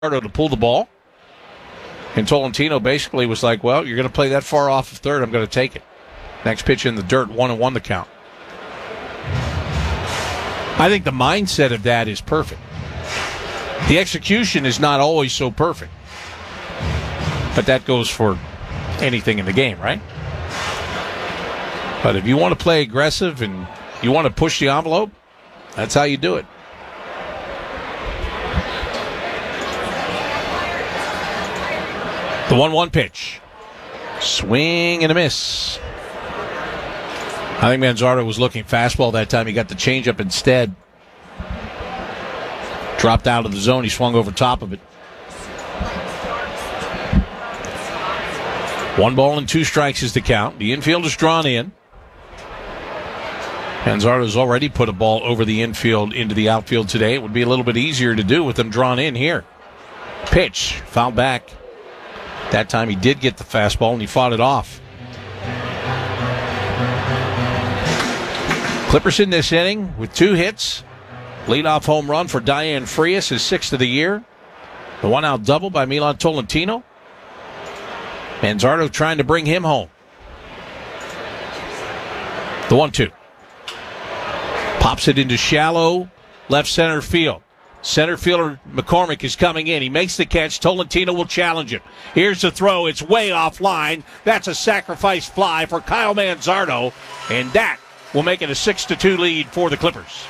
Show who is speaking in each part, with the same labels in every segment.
Speaker 1: to pull the ball. And Tolentino basically was like, well, you're going to play that far off of third, I'm going to take it. Next pitch in the dirt, 1-1 the count. I think the mindset of that is perfect. The execution is not always so perfect. But that goes for anything in the game, right? But if you want to play aggressive and you want to push the envelope, that's how you do it. The 1-1 pitch. Swing and a miss. I think Manzardo was looking fastball that time. He got the changeup instead. Dropped out of the zone. He swung over top of it. 1-2 strikes is the count. The infield is drawn in. Manzardo's already put a ball over the infield into the outfield today. It would be a little bit easier to do with them drawn in here. Pitch. Fouled back. That time he did get the fastball and he fought it off. Clippers in this inning with 2 hits. Leadoff home run for Diane Frias, his 6th of the year. The 1-out double by Milan Tolentino. Manzardo trying to bring him home. The 1-2. Pops it into shallow left center field. Center fielder McCormick is coming in. He makes the catch. Tolentino will challenge him. Here's the throw. It's way offline. That's a sacrifice fly for Kyle Manzardo. And that will make it a 6-2 lead for the Clippers.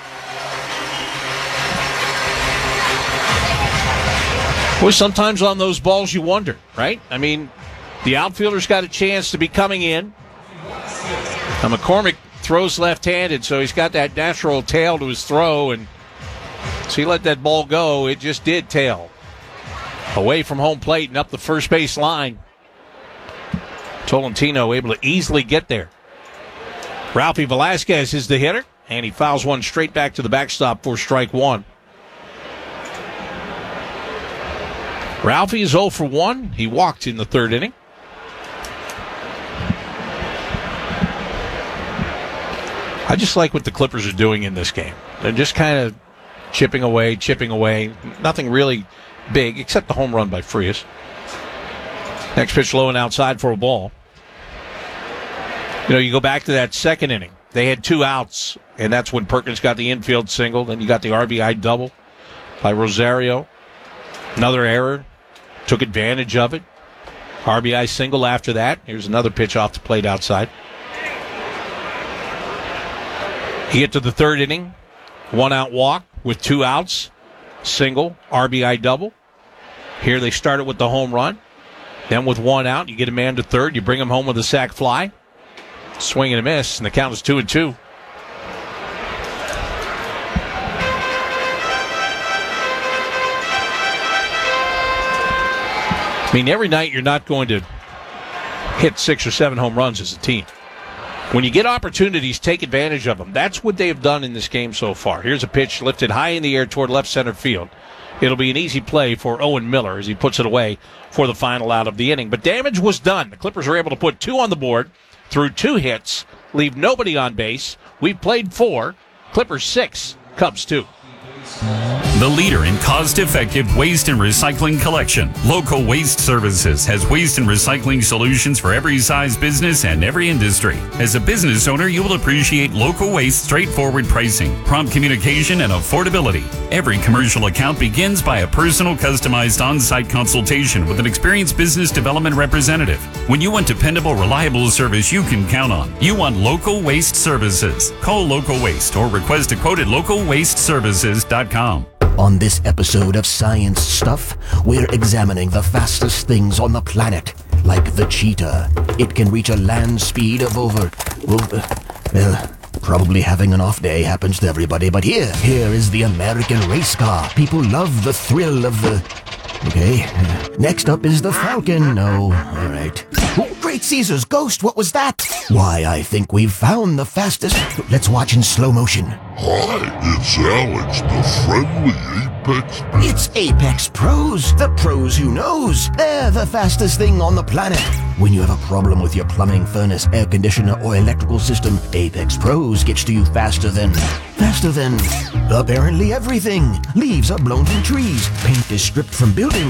Speaker 1: Well, sometimes on those balls you wonder, right? I mean, the outfielder's got a chance to be coming in. Now McCormick throws left-handed, so he's got that natural tail to his throw, and so he let that ball go. It just did tail away from home plate and up the first base line. Tolentino able to easily get there. Ralphie Velasquez is the hitter, and he fouls one straight back to the backstop for strike one. Ralphie is 0 for 1. He walked in the third inning. I just like what the Clippers are doing in this game. They're just kind of chipping away. Nothing really big except the home run by Frias. Next pitch low and outside for a ball. You know, you go back to that second inning. They had 2 outs, and that's when Perkins got the infield single. Then you got the RBI double by Rosario. Another error. Took advantage of it. RBI single after that. Here's another pitch off the plate outside. You get to the third inning. 1-out walk with 2 outs. Single, RBI double. Here they started with the home run. Then with 1 out, you get a man to third. You bring him home with a sac fly. Swing and a miss, and the count is 2-2. I mean, every night you're not going to hit 6 or 7 home runs as a team. When you get opportunities, take advantage of them. That's what they have done in this game so far. Here's a pitch lifted high in the air toward left center field. It'll be an easy play for Owen Miller as he puts it away for the final out of the inning. But damage was done. The Clippers are able to put 2 on the board through 2 hits, leave nobody on base. We've played 4. Clippers 6, Cubs 2.
Speaker 2: The leader in cost-effective waste and recycling collection. Local Waste Services has waste and recycling solutions for every size business and every industry. As a business owner, you will appreciate Local Waste straightforward pricing, prompt communication, and affordability. Every commercial account begins by a personal, customized on-site consultation with an experienced business development representative. When you want dependable, reliable service you can count on, you want Local Waste Services. Call Local Waste or request a quote at localwasteservices.com.
Speaker 3: On this episode of Science Stuff, we're examining the fastest things on the planet, like the cheetah. It can reach a land speed of probably having an off day happens to everybody, but here is the American race car. People love the thrill of the... Okay, next up is the Falcon. No, all right. Oh, Great Caesar's ghost, what was that? Why, I think we've found the fastest... Let's watch in slow motion.
Speaker 4: Hi, it's Alex, the friendly Apex...
Speaker 3: It's Apex Pros, the pros who knows. They're the fastest thing on the planet. When you have a problem with your plumbing, furnace, air conditioner, or electrical system, Apex Pros gets to you faster than apparently everything. Leaves are blown from trees. Paint is stripped from buildings.